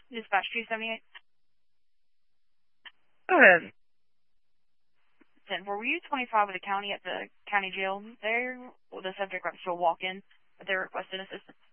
Dispatch 278. Go ahead. 10-4. Were you 25 with the county at the county jail there? Well, the subject requested to walk in, but they requested assistance.